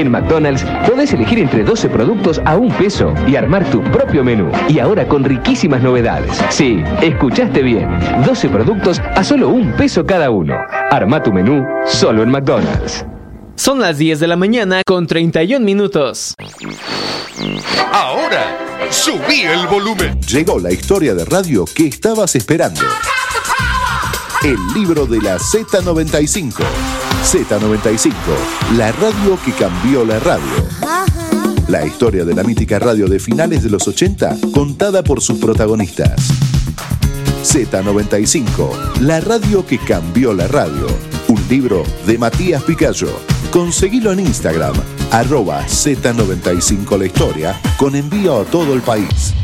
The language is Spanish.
En McDonald's podés elegir entre 12 productos a $1 y armar tu propio menú. Y ahora con riquísimas novedades. Sí, escuchaste bien. 12 productos a solo $1 cada uno. Arma tu menú solo en McDonald's. Son las 10 de la mañana con 31 minutos. Ahora, subí el volumen. Llegó la historia de radio que estabas esperando. El libro de la Z95. Z95, la radio que cambió la radio. La historia de la mítica radio de finales de los 80, contada por sus protagonistas. Z95, la radio que cambió la radio. Un libro de Matías Picayo. Conseguilo en Instagram, @Z95 la historia, con envío a todo el país.